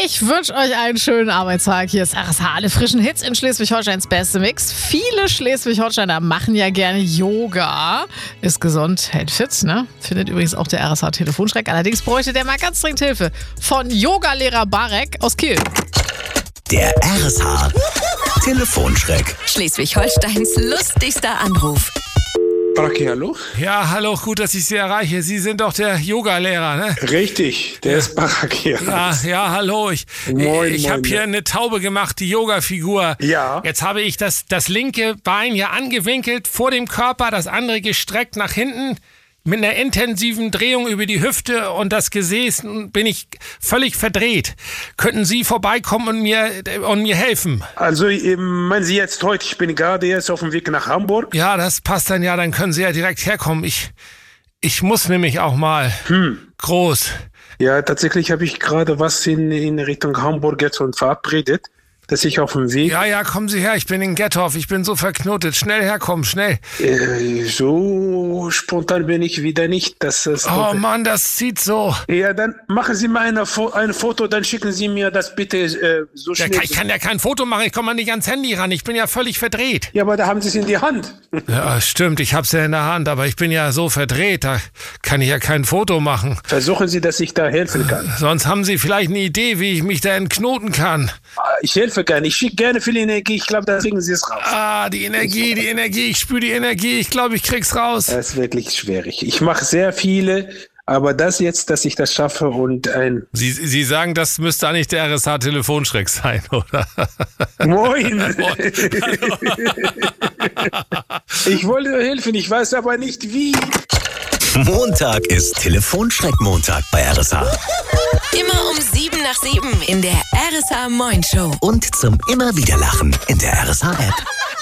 Ich wünsche euch einen schönen Arbeitstag. Hier ist RSH, alle frischen Hits in Schleswig-Holsteins beste Mix. Viele Schleswig-Holsteiner machen ja gerne Yoga. Ist gesund, hält fit, ne? Findet übrigens auch der RSH-Telefonschreck. Allerdings bräuchte der mal ganz dringend Hilfe von Yogalehrer Barek aus Kiel. Der RSH-Telefonschreck. Schleswig-Holsteins lustigster Anruf. Baraki, hallo? Ja, hallo, gut, dass ich Sie erreiche. Sie sind doch der Yogalehrer, ne? Richtig, der ist Baraki. Ja, hallo. Ich habe hier eine Taube gemacht, die Yoga-Figur. Ja. Jetzt habe ich das linke Bein hier angewinkelt vor dem Körper, das andere gestreckt nach hinten. Mit einer intensiven Drehung über die Hüfte und das Gesäß bin ich völlig verdreht. Könnten Sie vorbeikommen und mir helfen? Also, meinen Sie jetzt heute, ich bin gerade jetzt auf dem Weg nach Hamburg? Ja, das passt dann ja, dann können Sie ja direkt herkommen. Ich muss nämlich auch mal groß. Ja, tatsächlich habe ich gerade was in Richtung Hamburg jetzt und verabredet, dass ich auf dem Weg... Ja, kommen Sie her, ich bin in Gettorf, ich bin so verknotet. Schnell herkommen, schnell. So spontan bin ich wieder nicht. Oh Mann, das zieht so. Ja, dann machen Sie mal ein Foto, dann schicken Sie mir das bitte so schnell. Ich kann ja kein Foto machen, ich komme mal nicht ans Handy ran, ich bin ja völlig verdreht. Ja, aber da haben Sie es in die Hand. Ja, stimmt, ich hab's ja in der Hand, aber ich bin ja so verdreht, da kann ich ja kein Foto machen. Versuchen Sie, dass ich da helfen kann. Sonst haben Sie vielleicht eine Idee, wie ich mich da entknoten kann. Ich helfe gerne. Ich schicke gerne viel Energie. Ich glaube, da kriegen Sie es raus. Die Energie. Ich spüre die Energie. Ich glaube, ich krieg's raus. Das ist wirklich schwierig. Ich mache sehr viele, aber das jetzt, dass ich das schaffe und Sie sagen, das müsste eigentlich der RSH-Telefonschreck sein, oder? Moin! Ich wollte helfen, ich weiß aber nicht wie. Montag ist Telefonschreck-Montag bei RSH. Immer um 7:07 in der RSH Moin Show. Und zum immer wieder Lachen in der RSH-App.